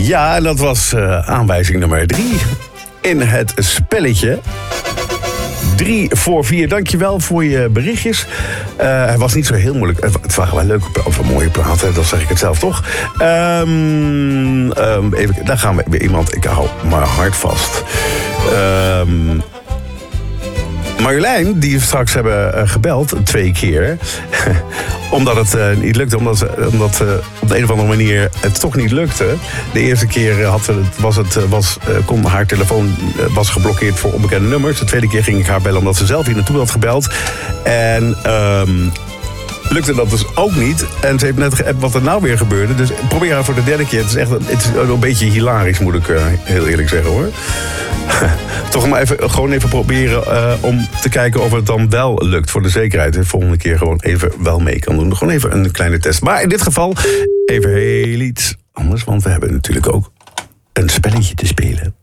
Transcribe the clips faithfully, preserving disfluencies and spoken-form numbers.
Ja, en dat was uh, aanwijzing nummer drie in het spelletje. Drie voor vier. Dankjewel voor je berichtjes. Uh, het was niet zo heel moeilijk. Het waren wel leuke of mooie platen, dat zeg ik het zelf toch. Um, um, even, daar gaan we weer iemand. Ik hou mijn hart vast. Um, Marjolein, die we straks hebben uh, gebeld, twee keer. Omdat het uh, niet lukte. Omdat, ze, omdat uh, op de een of andere manier het toch niet lukte. De eerste keer had ze, was het, was, uh, kon haar telefoon uh, was geblokkeerd voor onbekende nummers. De tweede keer ging ik haar bellen omdat ze zelf hier naartoe had gebeld. En um, lukte dat dus ook niet. En ze heeft net geappt wat er nou weer gebeurde. Dus probeer haar voor de derde keer. Het is echt een, het is een beetje hilarisch, moet ik uh, heel eerlijk zeggen hoor. Toch maar even, gewoon even proberen uh, om te kijken of het dan wel lukt. Voor de zekerheid. De volgende keer gewoon even wel mee kan doen. Gewoon even een kleine test. Maar in dit geval even heel iets anders. Want we hebben natuurlijk ook een spelletje te spelen.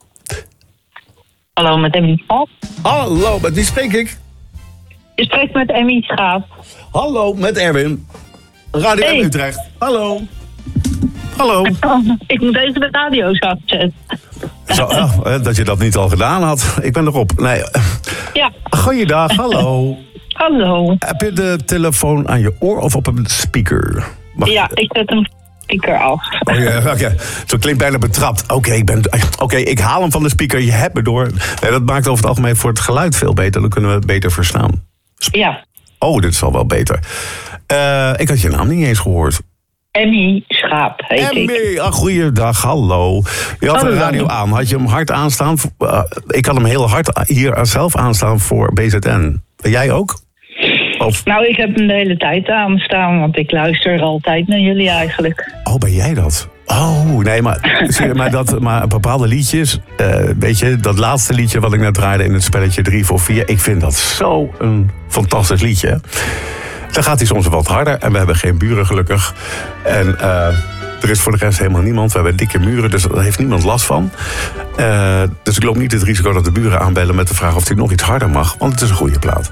Hallo, met Emmy Schaap. Hallo, met wie spreek ik? Je spreekt met Emmy Schaap. Hallo, met Erwin. Radio hey. Utrecht. Hallo. Hallo. Ik moet even de radio's afzetten. Zo, oh, dat je dat niet al gedaan had. Ik ben erop. Nee. Ja. Goeiedag, hallo. Hallo. Heb je de telefoon aan je oor of op een speaker? Mag ja, ik zet hem speaker af. Oh ja, oké. Okay. Zo klinkt bijna betrapt. Oké, okay, ik ben. Oké, okay, ik haal hem van de speaker. Je hebt me door. Nee, dat maakt over het algemeen voor het geluid veel beter. Dan kunnen we het beter verstaan. Sp- ja. Oh, dit is al wel beter. Uh, ik had je naam niet eens gehoord. Emmy Schaap heet Emmy, ik. Emmy, ach, goeiedag, hallo. Je had de radio aan. Had je hem hard aanstaan? Uh, ik had hem heel hard hier zelf aanstaan voor B Z N. Jij ook? Of? Nou, ik heb hem de hele tijd aanstaan, want ik luister altijd naar jullie eigenlijk. Oh, ben jij dat? Oh, nee, maar, zie je, maar, dat, maar bepaalde liedjes, uh, weet je, dat laatste liedje wat ik net draaide in het spelletje drie voor vier, ik vind dat zo een fantastisch liedje. Dan gaat hij soms wat harder en we hebben geen buren gelukkig. En uh, er is voor de rest helemaal niemand. We hebben dikke muren, dus daar heeft niemand last van. Uh, dus ik loop niet het risico dat de buren aanbellen met de vraag of hij nog iets harder mag. Want het is een goede plaat.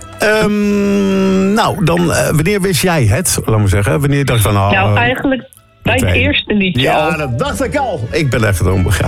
Um, nou, dan, uh, wanneer wist jij het, laat maar zeggen? Wanneer dacht je van... Oh, nou, eigenlijk bij het eerste liedje ja, al. Ja, dat dacht ik al. Ik ben echt om. Ja.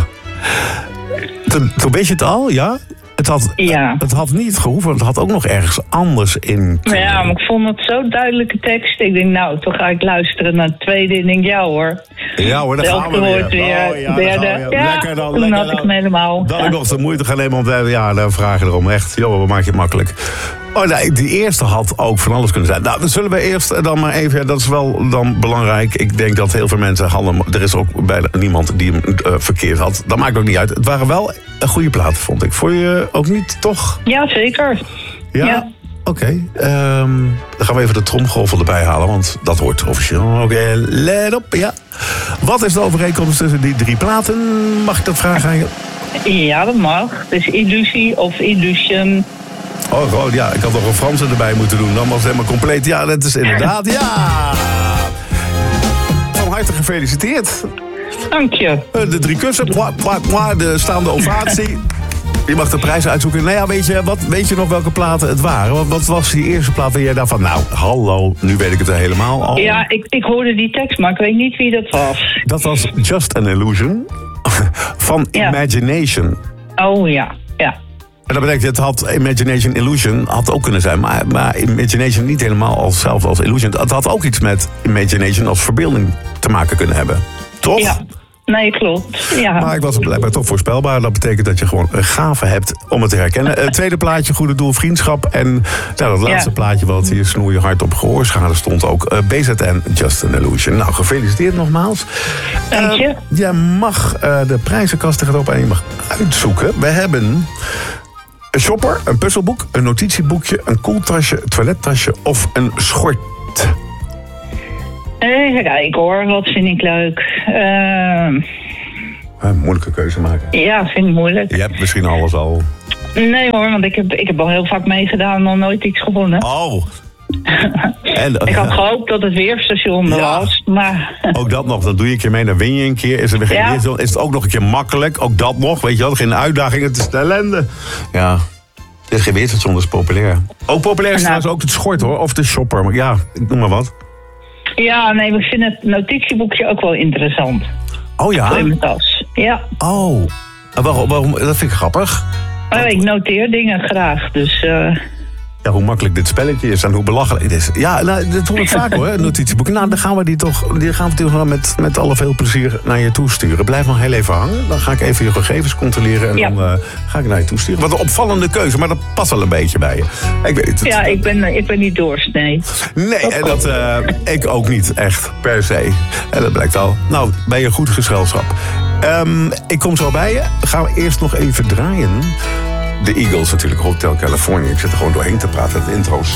Toen, toen wist je het al, ja? Het had, ja. het had niet gehoeven, het had ook nog ergens anders in. Ja, maar ik vond het zo'n duidelijke tekst. Ik denk, nou, toen ga ik luisteren naar het tweede. En ik denk, ja hoor. Ja hoor, dan gaan we weer. weer. Oh, ja, derde. Ja, lekker dan. Toen lekker had dan. Ik hem helemaal. Dan ik nog de moeite gaan nemen, want ja, dan vragen we erom. Echt, joh, we maken je makkelijk. Oh nee, die eerste had ook van alles kunnen zijn. Nou, dan zullen we eerst dan maar even... Dat is wel dan belangrijk. Ik denk dat heel veel mensen hadden... Er is ook bijna niemand die hem uh, verkeerd had. Dat maakt ook niet uit. Het waren wel een goede platen, vond ik. Vond je ook niet, toch? Ja, zeker. Ja? ja. Oké. Okay. Um, dan gaan we even de tromgolven erbij halen, want dat hoort officieel. Oké, okay, let op, ja. Wat is de overeenkomst tussen die drie platen? Mag ik dat vragen aan je? Ja, dat mag. Het is illusie of illusion... Oh, oh, ja, ik had nog een Franse erbij moeten doen. Dan was het helemaal compleet. Ja, dat is inderdaad, ja! Van harte gefeliciteerd. Dank je. De drie kussen, pwa, pwa, pwa, de staande ovatie. Je mag de prijzen uitzoeken. Nou ja, weet je, wat, weet je nog welke platen het waren? Wat, wat was die eerste plaat waar jij dacht van... Nou, hallo, nu weet ik het helemaal al. Ja, ik, ik hoorde die tekst, maar ik weet niet wie dat was. Dat was Just an Illusion van ja. Imagination. Oh ja, ja. En dat betekent, het had Imagination Illusion had ook kunnen zijn. Maar, maar Imagination niet helemaal als hetzelfde als Illusion. Het had ook iets met Imagination als verbeelding te maken kunnen hebben. Toch? Ja, nee, klopt. Ja. Maar ik was blijkbaar toch voorspelbaar. Dat betekent dat je gewoon een gave hebt om het te herkennen. Het tweede plaatje, Goede Doel, Vriendschap. En nou, dat laatste ja. plaatje wat hier snoeien hard op gehoorschade stond ook. Uh, B Z N, Just an Illusion. Nou, gefeliciteerd nogmaals. Dank je. Uh, jij mag uh, de prijzenkast erop en je mag uitzoeken. We hebben... Een shopper, een puzzelboek, een notitieboekje, een koeltasje, een toilettasje of een schort. Even kijken hoor, wat vind ik leuk. Uh... Een moeilijke keuze maken. Ja, vind ik moeilijk. Je hebt misschien alles al. Nee hoor, want ik heb, ik heb al heel vaak meegedaan en nog nooit iets gewonnen. Oh. En, ik had gehoopt dat het weerstation er ja. was, maar... Ook dat nog, dan doe je een keer mee, dan win je een keer. Is, er weer geen ja. weerstation, is het ook nog een keer makkelijk, ook dat nog. Weet je wel, geen uitdaging, het is de ellende. Ja, het is geen weerstation, dat is populair. Ook populair is nou. trouwens ook het schort hoor, of de shopper. Maar ja, ik noem maar wat. Ja, nee, we vinden het notitieboekje ook wel interessant. Oh ja? In mijn tas. Ja. Oh, waarom, waarom? Dat vind ik grappig. Maar ik noteer dingen graag, dus... Uh... Ja, hoe makkelijk dit spelletje is en hoe belachelijk het is. Ja, nou, dat hoor ik vaak hoor, een notitieboek. Nou, dan gaan we die toch, die gaan we toch met, met alle veel plezier naar je toesturen. Blijf nog heel even hangen. Dan ga ik even je gegevens controleren en ja. dan uh, ga ik naar je toesturen. Wat een opvallende keuze, maar dat past wel een beetje bij je. Ik weet het. Ja, ik ben, ik ben niet doorsnee. Nee, dat en dat, uh, ik ook niet echt, per se. En dat blijkt al. Nou, ben je goed gezelschap. Um, ik kom zo bij je. Gaan we eerst nog even draaien. De Eagles natuurlijk, Hotel California. Ik zit er gewoon doorheen te praten. Het intro